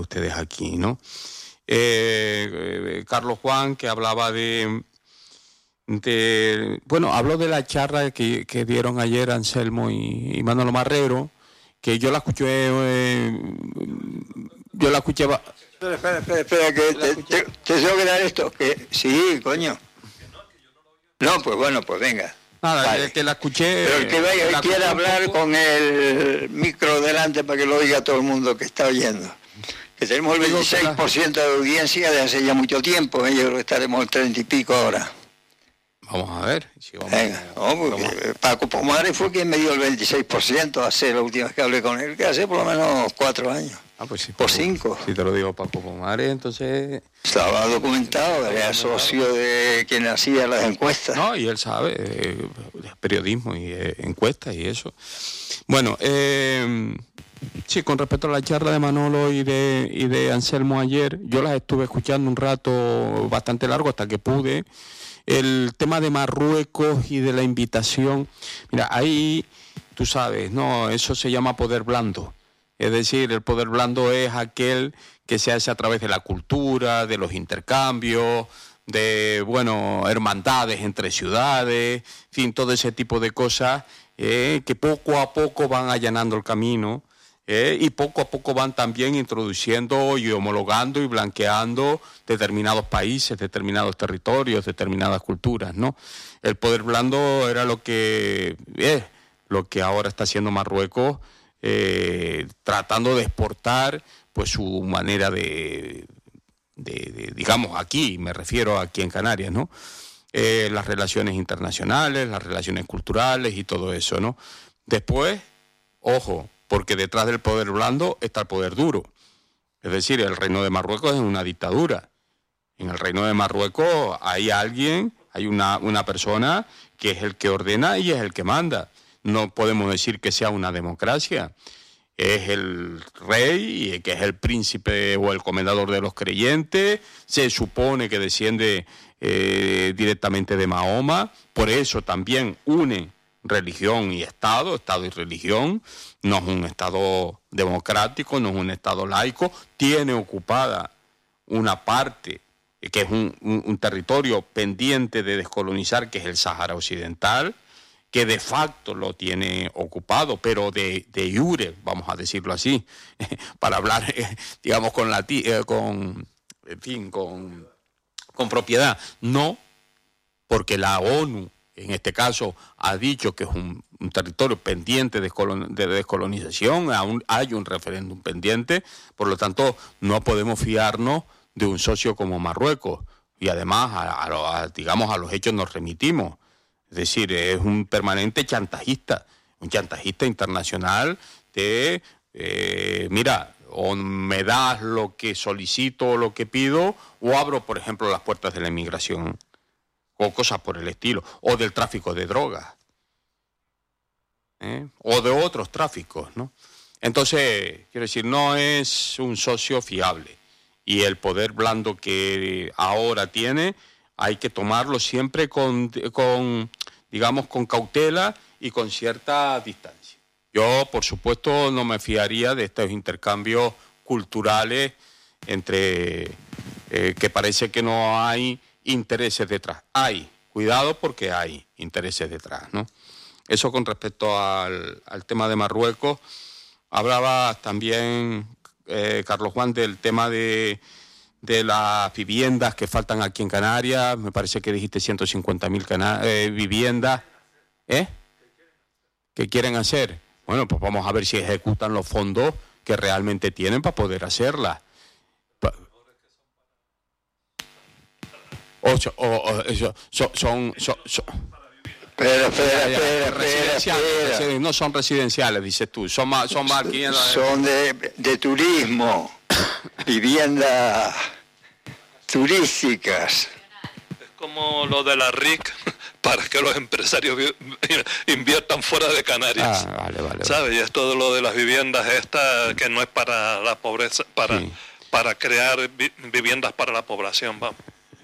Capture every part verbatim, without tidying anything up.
ustedes aquí, ¿no? Eh, eh, Carlos Juan, que hablaba de, de... Bueno, habló de la charla que, que dieron ayer Anselmo y, y Manolo Marrero, que yo la escuché... Eh, yo la escuché... Espera, espera, espera, espera que te, te, te tengo que dar esto. Que, sí, coño. No, pues bueno, pues venga. Nada, vale. Que la escuché... Pero el que vaya y quiera hablar con el micro delante para que lo oiga todo el mundo que está oyendo. Que tenemos el veintiséis por ciento de audiencia de hace ya mucho tiempo, ¿eh? Yo creo que estaremos el treinta y pico ahora. Vamos a ver. Si vamos venga, a... no, porque Paco Pomares fue quien me dio el veintiséis por ciento hace la última vez que hablé con él, que hace por lo menos cuatro años. Ah, pues sí, por cinco. Si te lo digo Paco Pomares, entonces... Estaba documentado, era socio de quien hacía las encuestas. No, y él sabe, eh, periodismo y eh, encuestas y eso. Bueno, eh, sí, con respecto a la charla de Manolo y de, y de Anselmo ayer, yo las estuve escuchando un rato bastante largo hasta que pude. El tema de Marruecos y de la invitación, mira, ahí tú sabes, no, eso se llama poder blando. Es decir, el poder blando es aquel que se hace a través de la cultura, de los intercambios, de, bueno, hermandades entre ciudades, en fin, todo ese tipo de cosas eh, que poco a poco van allanando el camino eh, y poco a poco van también introduciendo y homologando y blanqueando determinados países, determinados territorios, determinadas culturas, ¿no? El poder blando era lo que es, eh, lo que ahora está haciendo Marruecos, Eh, tratando de exportar pues su manera de, de, de, digamos, aquí, me refiero aquí en Canarias, ¿no? Eh, las relaciones internacionales, las relaciones culturales y todo eso, ¿no? Después, ojo, porque detrás del poder blando está el poder duro. Es decir, el Reino de Marruecos es una dictadura. En el Reino de Marruecos hay alguien, hay una, una persona que es el que ordena y es el que manda. No podemos decir que sea una democracia. Es el rey, que es el príncipe o el comendador de los creyentes. Se supone que desciende eh, directamente de Mahoma. Por eso también une religión y Estado, Estado y religión. No es un Estado democrático, no es un Estado laico. Tiene ocupada una parte que es un, un, un territorio pendiente de descolonizar, que es el Sáhara Occidental, que de facto lo tiene ocupado, pero de, de iure, vamos a decirlo así, para hablar, digamos, con la con, en fin, con, con propiedad. No, porque la ONU, en este caso, ha dicho que es un, un territorio pendiente de, descolon, de descolonización, aún hay un referéndum pendiente, por lo tanto, no podemos fiarnos de un socio como Marruecos, y además, a, a, a, digamos, a los hechos nos remitimos. Es decir, es un permanente chantajista, un chantajista internacional de, eh, mira, o me das lo que solicito o lo que pido, o abro, por ejemplo, las puertas de la inmigración, o cosas por el estilo, o del tráfico de drogas, ¿eh? O de otros tráficos, ¿no? Entonces, quiero decir, no es un socio fiable, y el poder blando que ahora tiene hay que tomarlo siempre con, con, digamos, con cautela y con cierta distancia. Yo, por supuesto, no me fiaría de estos intercambios culturales entre eh, que parece que no hay intereses detrás. Hay, cuidado porque hay intereses detrás, ¿no? Eso con respecto al, al tema de Marruecos. Hablaba también, eh, Carlos Juan, del tema de... de las viviendas que faltan aquí en Canarias. Me parece que dijiste ciento cincuenta mil eh, viviendas. ¿Eh? ¿Qué quieren hacer? Bueno, pues vamos a ver si ejecutan los fondos que realmente tienen para poder hacerlas. O, o, o eso, son... son, son, son Espera, espera, espera, residenciales, espera, espera. No son residenciales, dices tú. Son más, son más son de, de turismo, viviendas turísticas. Es como lo de la R I C, para que los empresarios inviertan fuera de Canarias. Ah, vale, vale, ¿sabes? vale. Y es todo lo de las viviendas estas, que no es para la pobreza, para, sí. para crear vi, viviendas para la población, vamos.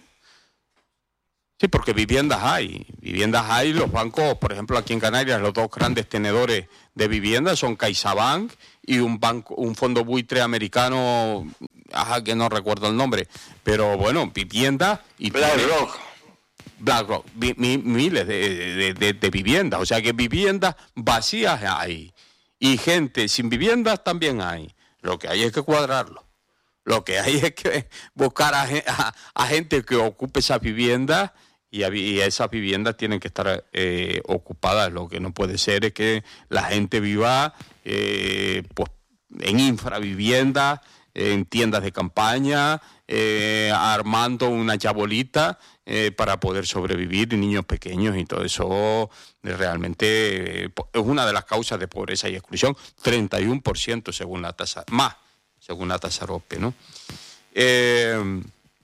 Sí, porque viviendas hay, viviendas hay, los bancos, por ejemplo, aquí en Canarias, los dos grandes tenedores de viviendas son CaixaBank y un banco, un fondo buitre americano, ajá, que no recuerdo el nombre, pero bueno, vivienda y BlackRock. BlackRock, mi, mi, miles de, de, de, de viviendas, o sea que viviendas vacías hay y gente sin viviendas también hay. Lo que hay es que cuadrarlo. Lo que hay es que buscar a, a, a gente que ocupe esas viviendas y, a, y esas viviendas tienen que estar eh, ocupadas. Lo que no puede ser es que la gente viva eh, pues, en infraviviendas, en tiendas de campaña, eh, armando una chabolita eh, para poder sobrevivir, niños pequeños y todo eso eh, realmente eh, es una de las causas de pobreza y exclusión, treinta y uno por ciento según la tasa, más según la tasa Arope, ¿no? Eh,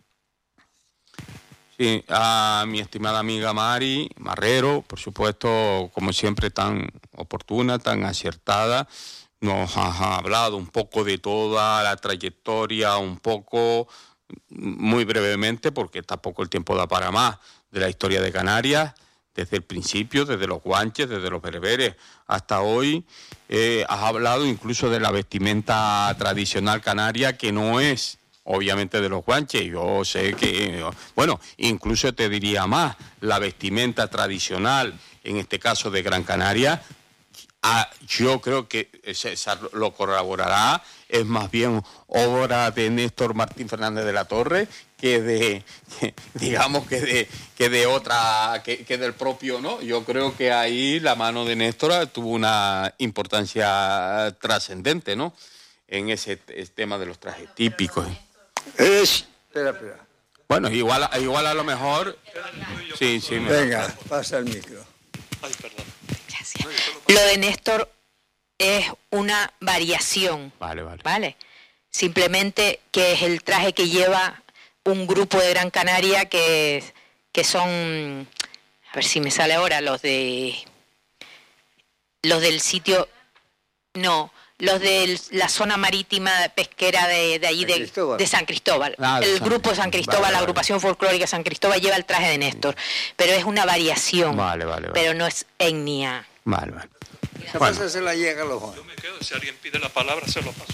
sí, a mi estimada amiga Mari Marrero, por supuesto, como siempre tan oportuna, tan acertada, nos ha hablado un poco de toda la trayectoria, un poco, muy brevemente, porque tampoco el tiempo da para más, de la historia de Canarias, desde el principio, desde los guanches, desde los bereberes hasta hoy. Eh, has hablado incluso de la vestimenta tradicional canaria, que no es obviamente de los guanches. Yo sé que, bueno, incluso te diría más, la vestimenta tradicional, en este caso de Gran Canaria, Ah, yo creo que César lo corroborará, es más bien obra de Néstor Martín Fernández de la Torre que de, que, digamos que de que de otra, que, que del propio, ¿no? Yo creo que ahí la mano de Néstor tuvo una importancia trascendente, ¿no? En ese tema de los trajes típicos. Es, espera, espera. Bueno, igual, igual a lo mejor. Sí, sí. Venga, pasa el micro. Ay, perdón. Lo de Néstor es una variación, vale, vale. ¿vale? Simplemente que es el traje que lleva un grupo de Gran Canaria que, que son, a ver si me sale ahora, los de los del sitio, no, los de la zona marítima pesquera de, de allí, de, de San Cristóbal. Ah, el San grupo San Cristóbal, vale, la agrupación vale. folclórica San Cristóbal lleva el traje de Néstor, sí. pero es una variación, vale, vale, vale. pero no es etnia. Vale, vale. Esa bueno. cosa se la llega a los jóvenes. Yo me quedo, si alguien pide la palabra, se lo paso.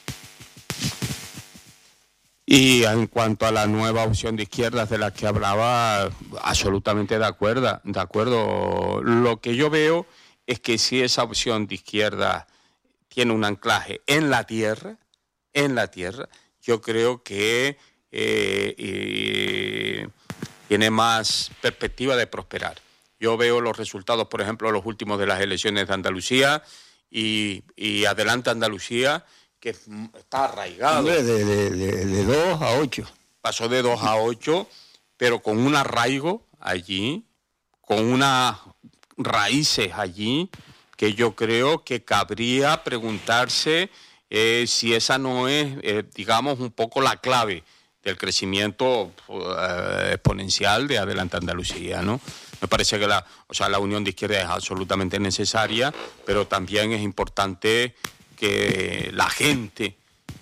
Y en cuanto a la nueva opción de izquierdas de la que hablaba, absolutamente de acuerdo, de acuerdo. Lo que yo veo es que si esa opción de izquierda tiene un anclaje en la tierra, en la tierra, yo creo que eh, eh, tiene más perspectiva de prosperar. Yo veo los resultados, por ejemplo, los últimos de las elecciones de Andalucía y, y Adelante Andalucía, que está arraigado. Hombre, de, de, de, de dos a ocho. Pasó de dos a ocho, pero con un arraigo allí, con unas raíces allí, que yo creo que cabría preguntarse eh, si esa no es, eh, digamos, un poco la clave del crecimiento eh, exponencial de Adelante Andalucía, ¿no? Me parece que la, o sea, la unión de izquierda es absolutamente necesaria, pero también es importante que la gente,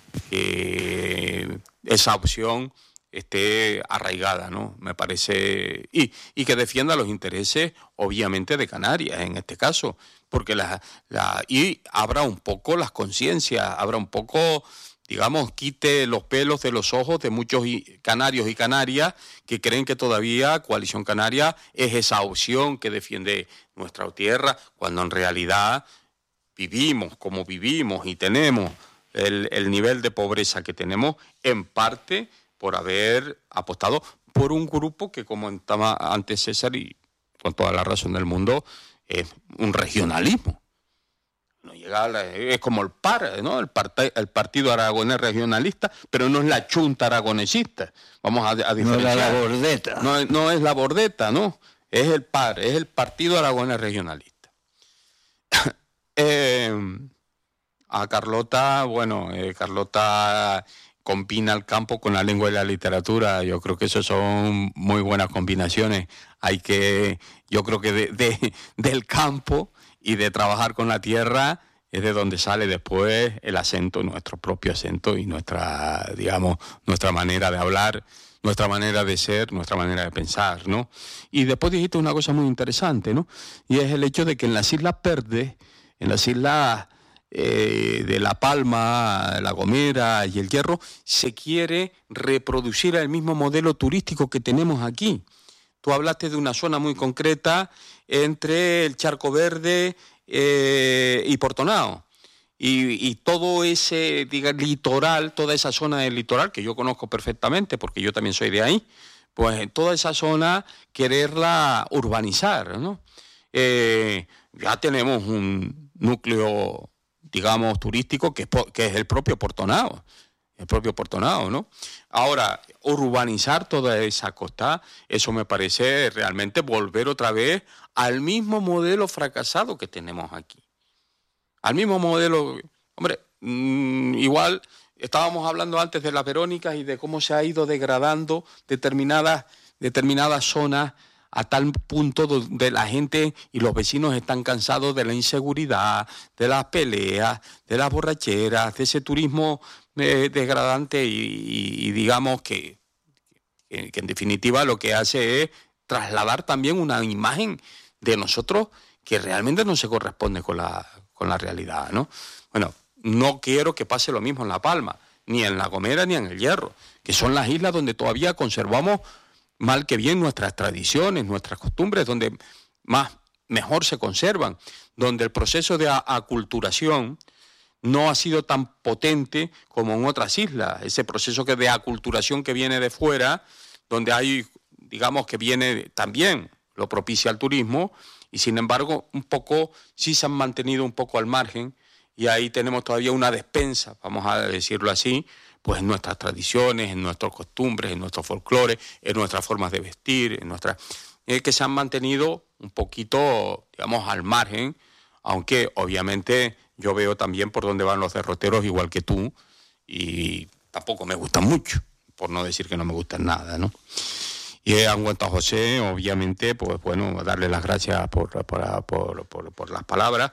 que esa opción esté arraigada, ¿no? Me parece, y, y que defienda los intereses, obviamente, de Canarias, en este caso, porque la, la y abra un poco las conciencias, abra un poco, digamos, quite los pelos de los ojos de muchos canarios y canarias que creen que todavía Coalición Canaria es esa opción que defiende nuestra tierra, cuando en realidad vivimos como vivimos y tenemos el, el nivel de pobreza que tenemos en parte por haber apostado por un grupo que, como comentaba antes César, y con toda la razón del mundo, es un regionalismo. No llega a la, es como el P A R, ¿no? El, part, el Partido Aragonés Regionalista, pero no es la chunta aragonesista. Vamos a, a diferenciar. No es la bordeta. No, no es la bordeta, ¿no? Es el P A R, es el Partido Aragonés Regionalista. eh, a Carlota, bueno, eh, Carlota combina el campo con la lengua y la literatura. Yo creo que eso son muy buenas combinaciones. Hay que, yo creo que de, de, del campo y de trabajar con la tierra es de donde sale después el acento, nuestro propio acento y nuestra, digamos, nuestra manera de hablar, nuestra manera de ser, nuestra manera de pensar, ¿no? Y después dijiste una cosa muy interesante, ¿no? Y es el hecho de que en las Islas Verdes, en las islas eh, de La Palma, La Gomera y El Hierro, se quiere reproducir el mismo modelo turístico que tenemos aquí. Tú hablaste de una zona muy concreta entre el Charco Verde eh, y Portonao. Y, y todo ese diga, litoral, toda esa zona del litoral, que yo conozco perfectamente porque yo también soy de ahí, pues toda esa zona quererla urbanizar, ¿no? Eh, ya tenemos un núcleo, digamos, turístico que es, que es el propio Portonao, el propio Portonao, ¿no? Ahora, urbanizar toda esa costa, eso me parece realmente volver otra vez al mismo modelo fracasado que tenemos aquí. Al mismo modelo, hombre, mmm, igual estábamos hablando antes de las Verónicas y de cómo se ha ido degradando determinadas, determinadas zonas a tal punto donde la gente y los vecinos están cansados de la inseguridad, de las peleas, de las borracheras, de ese turismo eh, degradante y, y, y digamos que, que, que en definitiva lo que hace es trasladar también una imagen de nosotros que realmente no se corresponde con la, con la realidad, ¿no? Bueno, no quiero que pase lo mismo en La Palma, ni en La Gomera, ni en El Hierro, que son las islas donde todavía conservamos mal que bien nuestras tradiciones, nuestras costumbres, donde más mejor se conservan, donde el proceso de aculturación no ha sido tan potente como en otras islas. Ese proceso que de aculturación que viene de fuera, donde hay, digamos que viene también, lo propicia el turismo, y sin embargo un poco sí se han mantenido un poco al margen, y ahí tenemos todavía una despensa, vamos a decirlo así, pues en nuestras tradiciones, en nuestras costumbres, en nuestro folclore, en nuestras formas de vestir, en nuestras eh, que se han mantenido un poquito, digamos, al margen, aunque obviamente yo veo también por dónde van los derroteros igual que tú, y tampoco me gustan mucho, por no decir que no me gustan nada, ¿no? Y en cuanto a José, obviamente, pues bueno, darle las gracias por, por, por, por, por las palabras.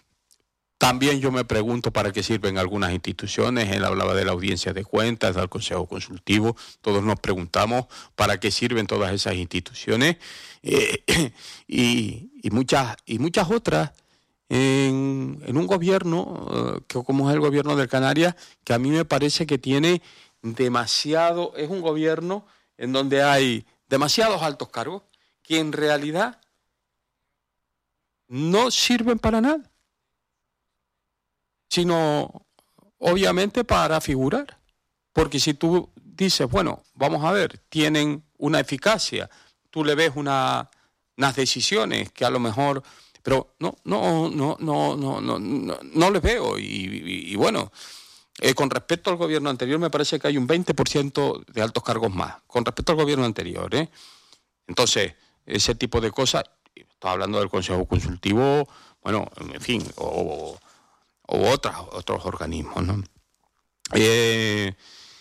También yo me pregunto para qué sirven algunas instituciones. Él hablaba de la audiencia de cuentas, del Consejo Consultivo. Todos nos preguntamos para qué sirven todas esas instituciones eh, y, y, muchas, y muchas otras en, en un gobierno, eh, que como es el gobierno de Canarias, que a mí me parece que tiene demasiado, es un gobierno en donde hay demasiados altos cargos que en realidad no sirven para nada, sino obviamente para figurar. Porque si tú dices, bueno, vamos a ver, tienen una eficacia, tú le ves una, unas decisiones que a lo mejor, pero no, no, no, no, no, no, no, no les veo. Y, y, y bueno, eh, con respecto al gobierno anterior me parece que hay un veinte por ciento de altos cargos más, con respecto al gobierno anterior, ¿eh? Entonces, ese tipo de cosas, estoy hablando del Consejo Consultivo, bueno, en fin, o... o otras, otros organismos, ¿no? Eh,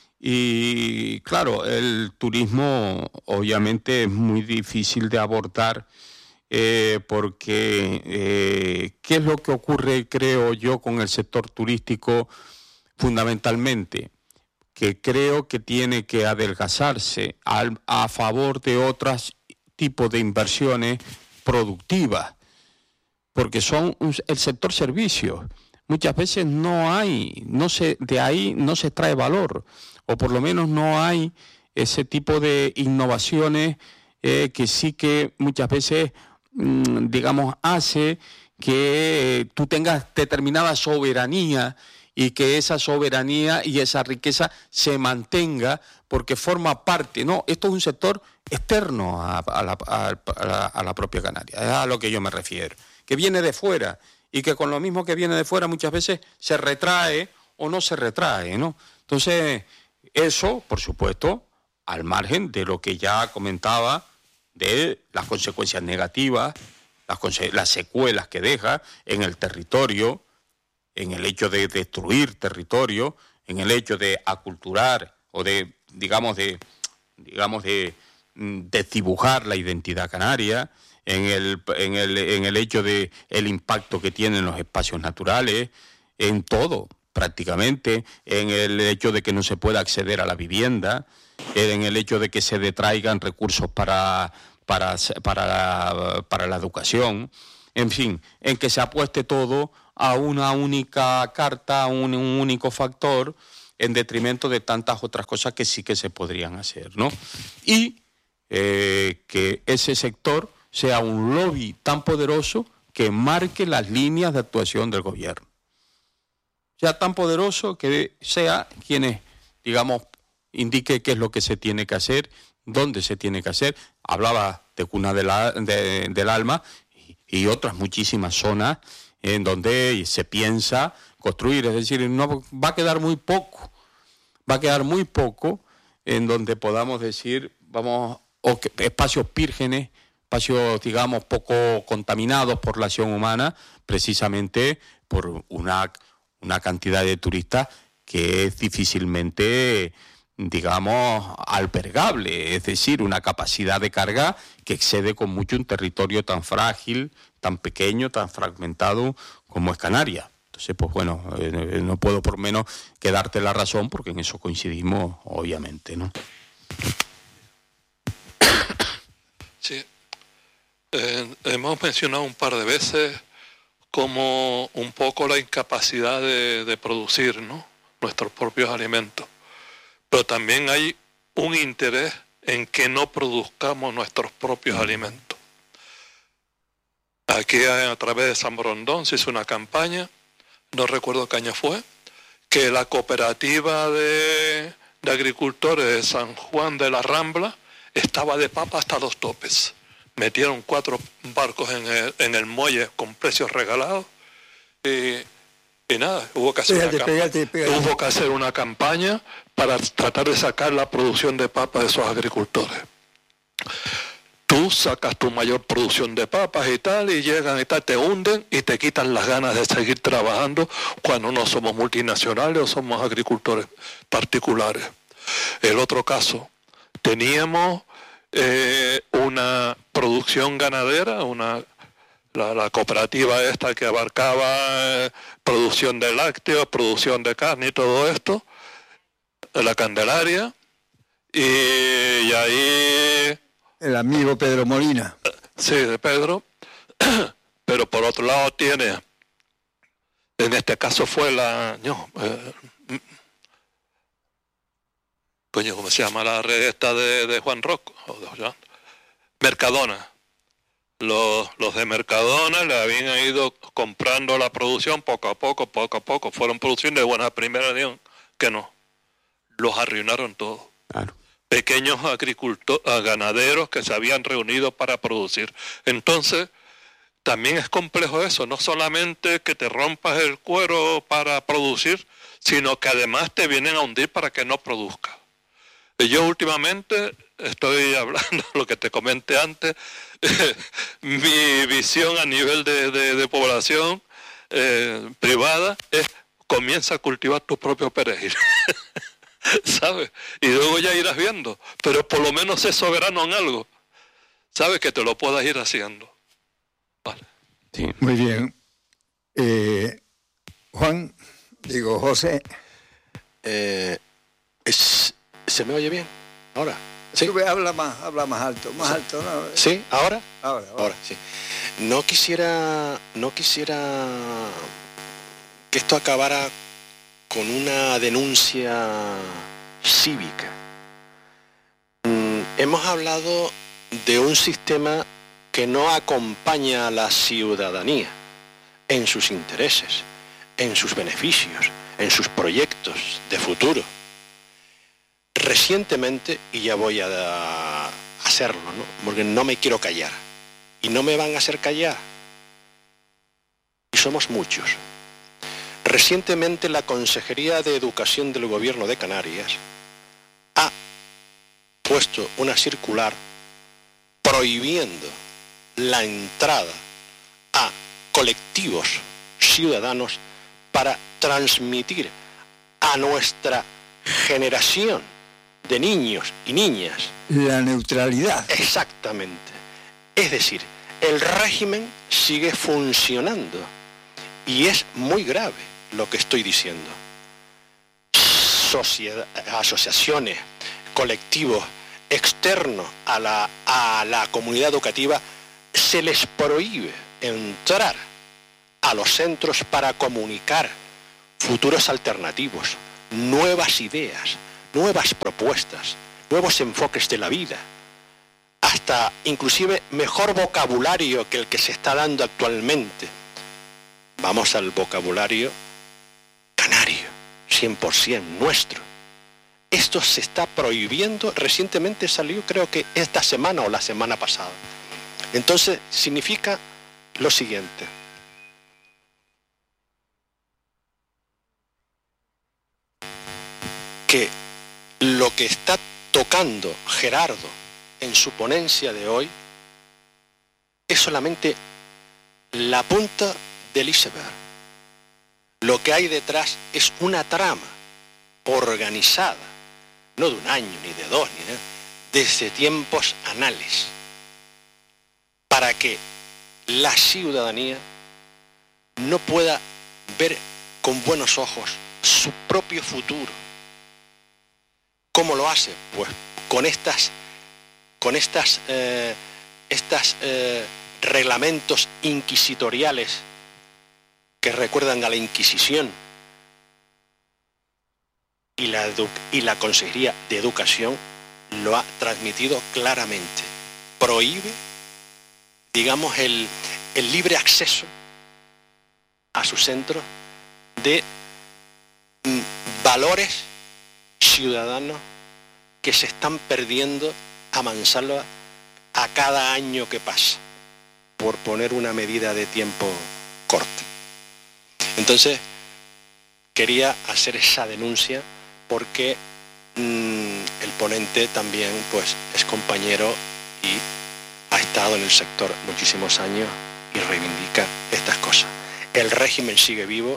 y claro, el turismo obviamente es muy difícil de abordar eh, porque eh, ¿qué es lo que ocurre, creo yo, con el sector turístico fundamentalmente? Que creo que tiene que adelgazarse al, a favor de otros tipos de inversiones productivas, porque son un, el sector servicios. Muchas veces no hay, no se, de ahí no se extrae valor, o por lo menos no hay ese tipo de innovaciones eh, que sí que muchas veces, mmm, digamos, hace que tú tengas determinada soberanía y que esa soberanía y esa riqueza se mantenga porque forma parte, no, esto es un sector externo a, a, la, a, la, a la propia Canarias, es a lo que yo me refiero, que viene de fuera, y que con lo mismo que viene de fuera muchas veces se retrae o no se retrae, ¿no? Entonces, eso, por supuesto, al margen de lo que ya comentaba, de las consecuencias negativas, las, conse- las secuelas que deja en el territorio, en el hecho de destruir territorio, en el hecho de aculturar o de, digamos, de, digamos, de desdibujar la identidad canaria, en el, en el, en el hecho de el impacto que tienen los espacios naturales, en todo, prácticamente, en el hecho de que no se pueda acceder a la vivienda, en el hecho de que se detraigan recursos para, para, para, para la educación, en fin, en que se apueste todo a una única carta, a un, un único factor, en detrimento de tantas otras cosas que sí que se podrían hacer, ¿no? Y eh, que ese sector sea un lobby tan poderoso que marque las líneas de actuación del gobierno. Sea tan poderoso que sea quienes, digamos, indique qué es lo que se tiene que hacer, dónde se tiene que hacer. Hablaba de Cuna de la, de, del Alma y, y otras muchísimas zonas en donde se piensa construir, es decir, no va a quedar muy poco, va a quedar muy poco en donde podamos decir, vamos, o que, espacios vírgenes, espacios, digamos, poco contaminados por la acción humana, precisamente por una, una cantidad de turistas que es difícilmente, digamos, albergable, es decir, una capacidad de carga que excede con mucho un territorio tan frágil, tan pequeño, tan fragmentado como es Canarias. Entonces, pues bueno, eh, no puedo por menos que darte la razón, porque en eso coincidimos, obviamente, ¿no? Sí. Eh, hemos mencionado un par de veces como un poco la incapacidad de, de producir, ¿no?, nuestros propios alimentos. Pero también hay un interés en que no produzcamos nuestros propios alimentos. Aquí a través de San Borondón se hizo una campaña, no recuerdo qué año fue, que la cooperativa de, de agricultores de San Juan de la Rambla estaba de papa hasta los topes. Metieron cuatro barcos en el, en el muelle con precios regalados y, y nada, hubo que, hacer pégate, una pégate, pégate. hubo que hacer una campaña para tratar de sacar la producción de papa de esos agricultores. Tú sacas tu mayor producción de papas y tal, y llegan y tal, te hunden y te quitan las ganas de seguir trabajando cuando no somos multinacionales o somos agricultores particulares. El otro caso, teníamos eh, una producción ganadera, una la, la cooperativa esta que abarcaba eh, producción de lácteos, producción de carne y todo esto, la Candelaria, y, y ahí... El amigo Pedro Molina. Sí, de Pedro. Pero por otro lado tiene, en este caso fue la... No, eh, coño, ¿cómo se llama la red esta de, de Juan Rocco? De Mercadona. Los, los de Mercadona le habían ido comprando la producción poco a poco, poco a poco. Fueron produciendo de buena primera, digo, que no. Los arruinaron todos. Claro. Pequeños agricultores, ganaderos que se habían reunido para producir. Entonces, también es complejo eso, no solamente que te rompas el cuero para producir, sino que además te vienen a hundir para que no produzcas. Yo últimamente estoy hablando, lo que te comenté antes, mi visión a nivel de, de, de población eh, privada es, comienza a cultivar tu propio perejil. ¿Sabes? Y luego ya irás viendo, pero por lo menos sé soberano en algo, ¿sabes? Que te lo puedas ir haciendo. Vale. Sí. Muy bien. Eh, Juan, digo, José. Eh, es, ¿Se me oye bien? ¿Ahora? ¿Sí? Sube, habla más, habla más alto, más sí. alto. ¿No? ¿Sí? ¿Ahora? Ahora, ahora. Ahora, sí. No quisiera, no quisiera que esto acabara con una denuncia cívica. Mm, hemos hablado de un sistema que no acompaña a la ciudadanía en sus intereses, en sus beneficios, en sus proyectos de futuro. Recientemente, y ya voy a hacerlo, ¿no?, porque no me quiero callar, y no me van a hacer callar, y somos muchos. Recientemente la Consejería de Educación del Gobierno de Canarias ha puesto una circular prohibiendo la entrada a colectivos ciudadanos para transmitir a nuestra generación de niños y niñas la neutralidad. Exactamente. Es decir, el régimen sigue funcionando y es muy grave lo que estoy diciendo. Sociedad, asociaciones, colectivos externos a la, a la comunidad educativa, se les prohíbe entrar a los centros para comunicar futuros alternativos, nuevas ideas, nuevas propuestas, nuevos enfoques de la vida, hasta inclusive mejor vocabulario que el que se está dando actualmente. Vamos al vocabulario canario, cien por ciento nuestro. Esto se está prohibiendo, recientemente salió, creo que esta semana o la semana pasada. Entonces, significa lo siguiente. Que lo que está tocando Gerardo en su ponencia de hoy es solamente la punta del iceberg. Lo que hay detrás es una trama organizada, no de un año, ni de dos, ni de, desde tiempos anales, para que la ciudadanía no pueda ver con buenos ojos su propio futuro. ¿Cómo lo hace? Pues con estas, con estas, eh, estas eh, reglamentos inquisitoriales que recuerdan a la Inquisición, y la, y la Consejería de Educación lo ha transmitido claramente. Prohíbe, digamos, el, el libre acceso a su centro de mm, valores ciudadanos que se están perdiendo a mansalva a cada año que pasa, por poner una medida de tiempo corta. Entonces, quería hacer esa denuncia porque mmm, el ponente también pues, es compañero y ha estado en el sector muchísimos años y reivindica estas cosas. El régimen sigue vivo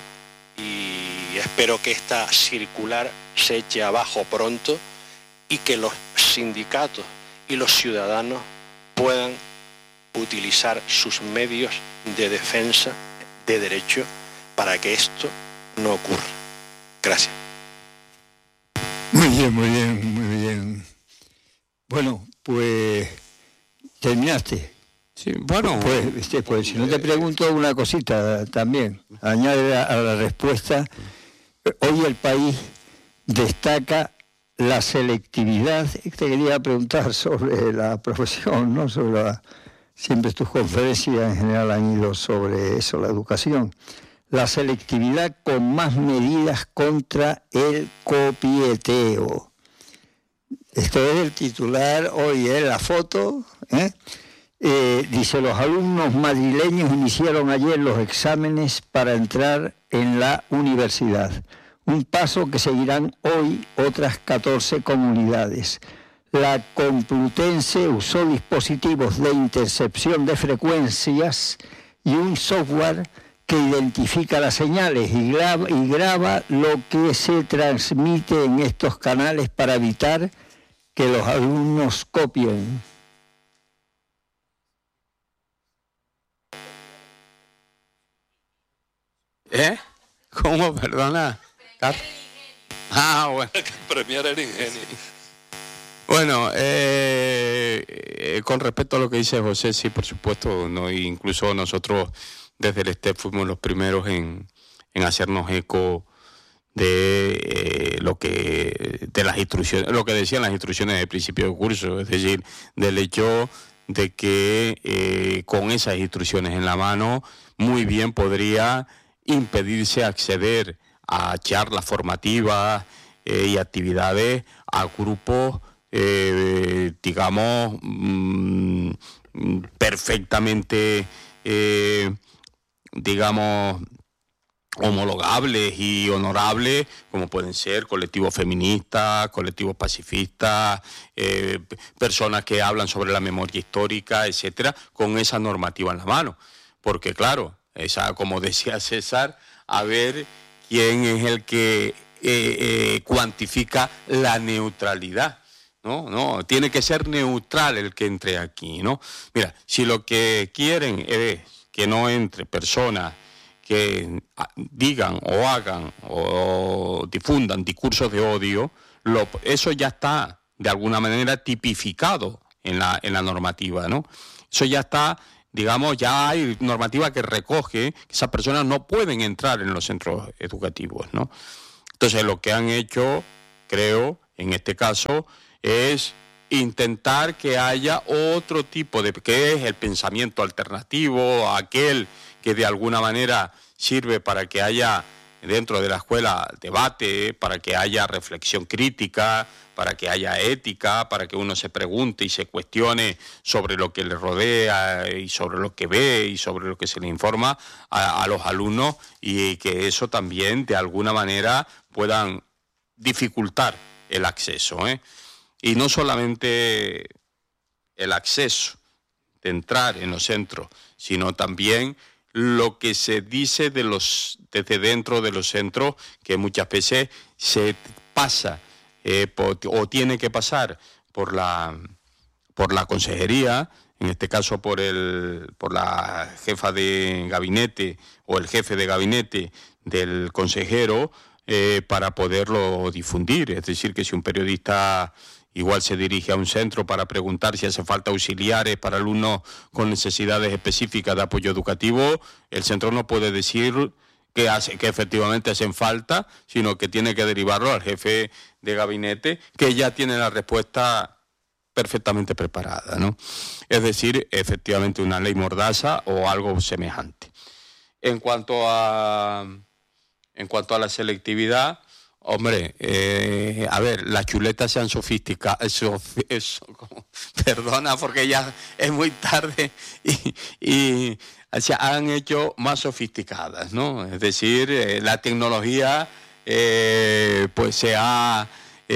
y espero que esta circular se eche abajo pronto y que los sindicatos y los ciudadanos puedan utilizar sus medios de defensa de derecho para que esto no ocurra. Gracias. Muy bien, muy bien, muy bien. Bueno, pues terminaste. Sí, bueno. Pues, este, pues si no te pregunto una cosita también, añade a la respuesta. Hoy el país destaca la selectividad. Te quería preguntar sobre la profesión, ¿no? Sobre la, siempre tus conferencias en general han ido sobre eso, la educación. La selectividad con más medidas contra el copieteo. Esto es el titular hoy, ¿eh? La foto, ¿eh? Eh, dice, los alumnos madrileños iniciaron ayer los exámenes para entrar en la universidad. Un paso que seguirán hoy otras catorce comunidades. La Complutense usó dispositivos de intercepción de frecuencias y un software que identifica las señales y graba, y graba lo que se transmite en estos canales para evitar que los alumnos copien. ¿Eh? ¿Cómo? Perdona. Ah, bueno. Premiar el ingenio. Bueno, eh, eh, con respecto a lo que dice José, sí, por supuesto, no, incluso nosotros desde el STEP fuimos los primeros en, en hacernos eco de eh, lo que de las instrucciones, lo que decían las instrucciones del principio de curso, es decir, del hecho de que eh, con esas instrucciones en la mano muy bien podría impedirse acceder a charlas formativas eh, y actividades a grupos eh, digamos mmm, perfectamente eh, digamos homologables y honorables, como pueden ser colectivos feministas, colectivos pacifistas, eh, personas que hablan sobre la memoria histórica, etcétera, con esa normativa en la mano. Porque claro, esa, como decía César, a ver quién es el que eh, eh, cuantifica la neutralidad. No, no, tiene que ser neutral el que entre aquí, ¿no? Mira, si lo que quieren es que no entre personas que digan o hagan o difundan discursos de odio, lo, eso ya está de alguna manera tipificado en la, en la normativa, ¿no? Eso ya está digamos, ya hay normativa que recoge que esas personas no pueden entrar en los centros educativos, ¿no? Entonces, lo que han hecho, creo, en este caso, es intentar que haya otro tipo de, que es el pensamiento alternativo, aquel que de alguna manera sirve para que haya dentro de la escuela debate, para que haya reflexión crítica, para que haya ética, para que uno se pregunte y se cuestione sobre lo que le rodea y sobre lo que ve y sobre lo que se le informa a, a los alumnos, y que eso también de alguna manera puedan dificultar el acceso, ¿eh? Y no solamente el acceso de entrar en los centros, sino también lo que se dice de los desde dentro de los centros, que muchas veces se pasa eh, por, o tiene que pasar por la por la consejería, en este caso por el por la jefa de gabinete o el jefe de gabinete del consejero, eh, para poderlo difundir. Es decir, que si un periodista igual se dirige a un centro para preguntar si hace falta auxiliares para alumnos con necesidades específicas de apoyo educativo, el centro no puede decir que, hace, que efectivamente hacen falta, sino que tiene que derivarlo al jefe de gabinete, que ya tiene la respuesta perfectamente preparada, ¿no? Es decir, efectivamente una ley mordaza o algo semejante. En cuanto a, en cuanto a la selectividad, hombre, eh, a ver, las chuletas se han sofisticado, eso, eso, como, perdona porque ya es muy tarde, y, y se han hecho más sofisticadas, ¿no? Es decir, eh, la tecnología eh, pues se ha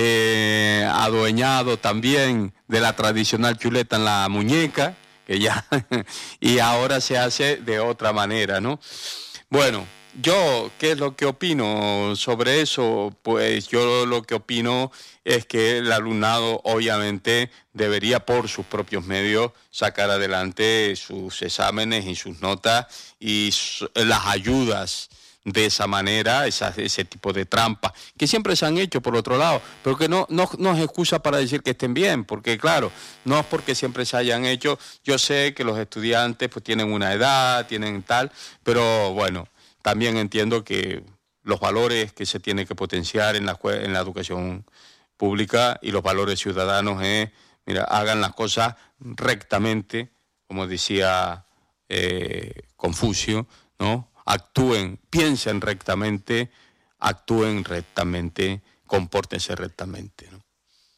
eh, adueñado también de la tradicional chuleta en la muñeca, que ya y ahora se hace de otra manera, ¿no? Bueno, yo, ¿qué es lo que opino sobre eso? Pues yo lo que opino es que el alumnado obviamente debería por sus propios medios sacar adelante sus exámenes y sus notas y las ayudas de esa manera, esa, ese tipo de trampas, que siempre se han hecho por otro lado, pero que no, no, no es excusa para decir que estén bien, porque claro, no es porque siempre se hayan hecho. Yo sé que los estudiantes pues tienen una edad, tienen tal, pero bueno, también entiendo que los valores que se tienen que potenciar en la, en la educación pública y los valores ciudadanos es, mira, hagan las cosas rectamente, como decía eh, Confucio, ¿no? Actúen, piensen rectamente, actúen rectamente, compórtense rectamente, ¿no?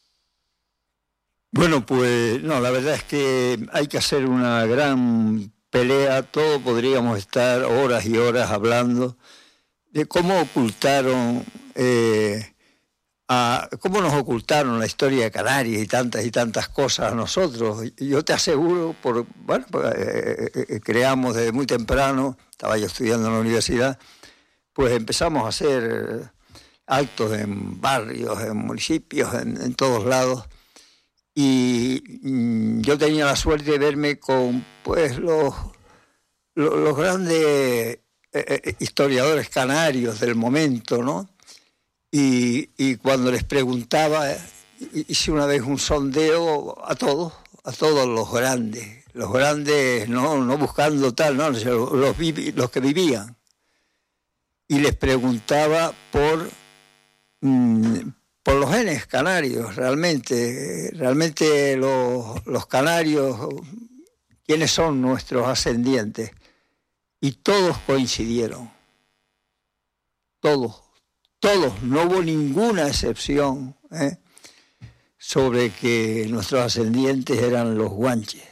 Bueno, pues no, la verdad es que hay que hacer una gran pelea. Todos podríamos estar horas y horas hablando de cómo ocultaron, eh, a, cómo nos ocultaron la historia de Canarias y tantas y tantas cosas a nosotros. Yo te aseguro, por bueno, pues, eh, eh, creamos desde muy temprano, estaba yo estudiando en la universidad, pues empezamos a hacer actos en barrios, en municipios, en, en todos lados. Y mm, yo tenía la suerte de verme con pues los, los, los grandes eh, historiadores canarios del momento, ¿no? Y, y cuando les preguntaba, hice una vez un sondeo a todos, a todos los grandes, los grandes, no, no buscando tal, no, los, los, los que vivían. Y les preguntaba por... Mm, por los genes canarios, realmente, realmente los, los canarios, ¿quiénes son nuestros ascendientes? Y todos coincidieron, todos, todos, no hubo ninguna excepción, ¿eh? sobre que nuestros ascendientes eran los guanches.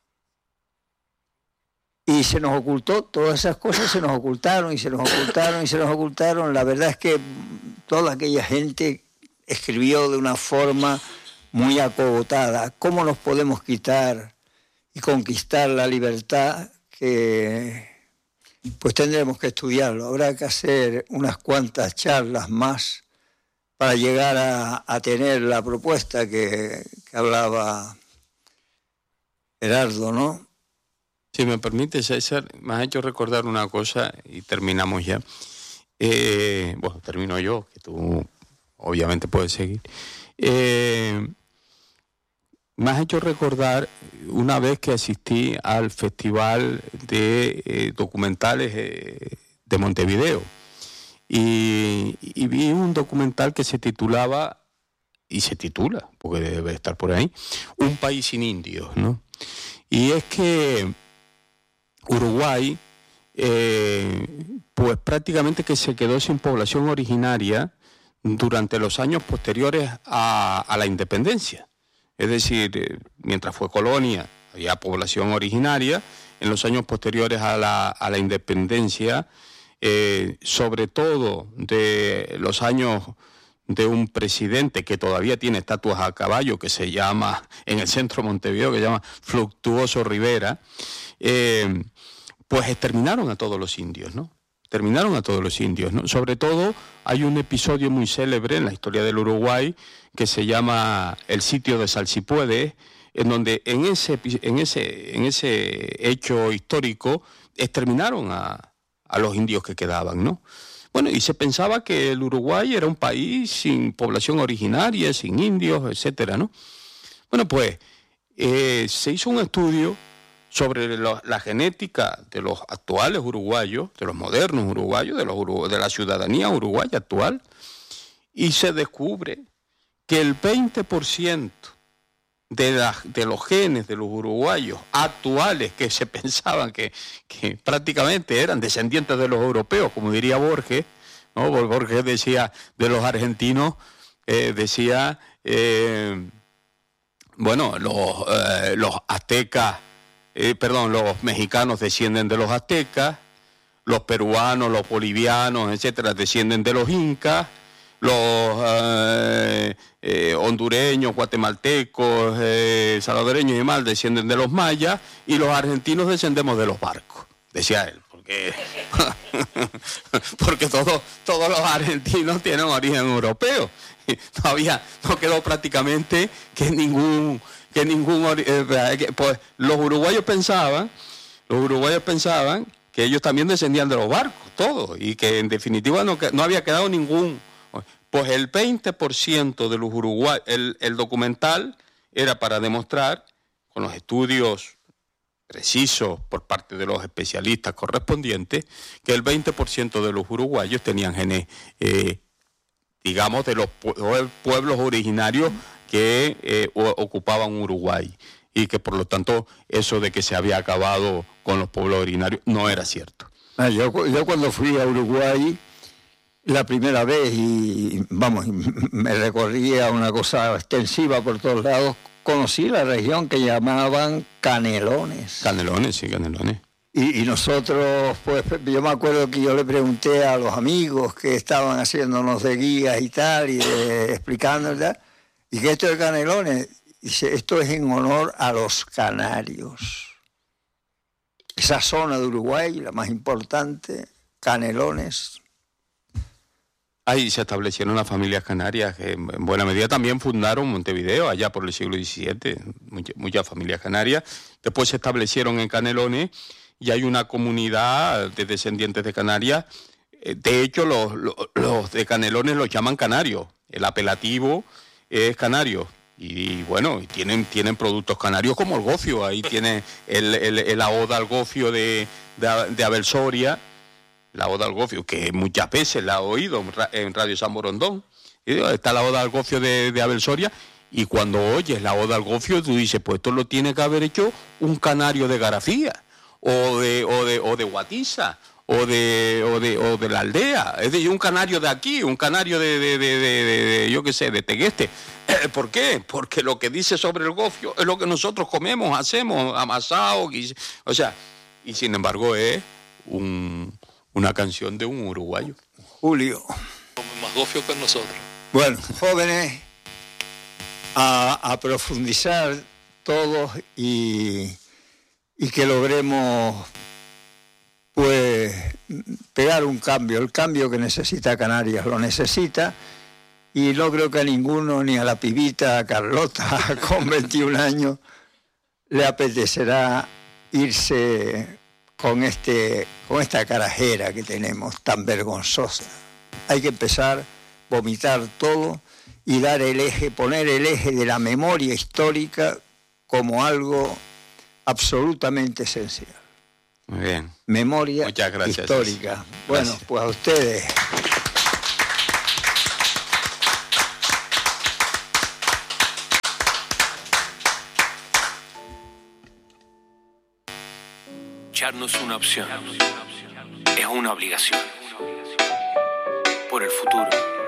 Y se nos ocultó, todas esas cosas se nos ocultaron y se nos ocultaron y se nos ocultaron. La verdad es que toda aquella gente escribió de una forma muy acogotada. ¿Cómo nos podemos quitar y conquistar la libertad? Que pues tendremos que estudiarlo. Habrá que hacer unas cuantas charlas más para llegar a, a tener la propuesta que, que hablaba Gerardo, ¿no? Si me permite, César, me has hecho recordar una cosa y terminamos ya. Eh, bueno, termino yo, que tú obviamente puedes seguir. Eh, me has hecho recordar una vez que asistí al Festival de eh, Documentales eh, de Montevideo y, y vi un documental que se titulaba, y se titula, porque debe estar por ahí, Un país sin indios, ¿no? Y es que Uruguay, eh, pues prácticamente que se quedó sin población originaria durante los años posteriores a, a la independencia. Es decir, eh, mientras fue colonia había población originaria, en los años posteriores a la, a la independencia, eh, sobre todo de los años de un presidente que todavía tiene estatuas a caballo, que se llama, en el centro de Montevideo, que se llama Fructuoso Rivera, eh, pues exterminaron a todos los indios, ¿no? Terminaron a todos los indios, ¿no? Sobre todo hay un episodio muy célebre en la historia del Uruguay que se llama el sitio de Salsipuedes, en donde en ese, en ese, en ese hecho histórico exterminaron a, a los indios que quedaban, ¿no? Bueno, y se pensaba que el Uruguay era un país sin población originaria, sin indios, etcétera, ¿no? Bueno, pues eh, se hizo un estudio sobre lo, la genética de los actuales uruguayos, de los modernos uruguayos, de, los, de la ciudadanía uruguaya actual, y se descubre que el veinte por ciento de, la, de los genes de los uruguayos actuales, que se pensaban que, que prácticamente eran descendientes de los europeos, como diría Borges, ¿no? Borges decía de los argentinos, eh, decía, eh, bueno, los, eh, los aztecas, Eh, perdón, los mexicanos descienden de los aztecas, los peruanos, los bolivianos, etcétera, descienden de los incas, los eh, eh, hondureños, guatemaltecos, eh, salvadoreños y demás descienden de los mayas, y los argentinos descendemos de los barcos, decía él, porque, porque todos, todos los argentinos tienen origen europeo. No había, no quedó prácticamente que ningún... que ningún eh, pues los uruguayos pensaban los uruguayos pensaban que ellos también descendían de los barcos, todos, y que en definitiva no, no había quedado ningún. Pues el veinte por ciento de los uruguayos, el, el documental era para demostrar, con los estudios precisos por parte de los especialistas correspondientes, que el veinte por ciento de los uruguayos tenían genes, eh, digamos, de los pueblos originarios que eh, ocupaban Uruguay, y que por lo tanto eso de que se había acabado con los pueblos originarios no era cierto. Ah, yo, yo cuando fui a Uruguay la primera vez, y vamos, me recorría una cosa extensiva por todos lados, conocí la región que llamaban Canelones. Canelones, sí, Canelones. Y, y nosotros, pues, yo me acuerdo que yo le pregunté a los amigos que estaban haciéndonos de guías y tal, y de, explicando y tal, y que esto de Canelones, dice, esto es en honor a los canarios. Esa zona de Uruguay, la más importante, Canelones. Ahí se establecieron las familias canarias, que en buena medida también fundaron Montevideo, allá por el siglo diecisiete, muchas, muchas familias canarias. Después se establecieron en Canelones, y hay una comunidad de descendientes de Canarias. De hecho, los, los, los de Canelones los llaman canarios, el apelativo es canario, y bueno, tienen, tienen productos canarios como el gofio. Ahí tiene el, el, el, la oda al gofio de, de, de Abel Soria, la oda al gofio, que muchas veces la he oído en Radio San Borondón. Está la oda al gofio de, de Abel Soria, y cuando oyes la oda al gofio, tú dices, pues esto lo tiene que haber hecho un canario de Garafía, o de, o de, o de Guatiza, o de, o de, o de la aldea, es decir, un canario de aquí, un canario de, de, de, de, de, de yo qué sé, de Tegueste. Eh, ¿Por qué? Porque lo que dice sobre el gofio es lo que nosotros comemos, hacemos, amasado, y, o sea, y sin embargo es un, una canción de un uruguayo. Julio. Más gofio que nosotros. Bueno, jóvenes, a, a profundizar todos y, y que logremos, pues, pegar un cambio, el cambio que necesita Canarias, lo necesita, y no creo que a ninguno, ni a la pibita, a Carlota, con veintiún años, le apetecerá irse con, este, con esta carajera que tenemos tan vergonzosa. Hay que empezar, vomitar todo y dar el eje, poner el eje de la memoria histórica como algo absolutamente esencial. Muy bien. Memoria Muchas gracias, histórica. Jesse. Bueno, Gracias. pues a ustedes. Luchar no es una opción, es una obligación. Por el futuro.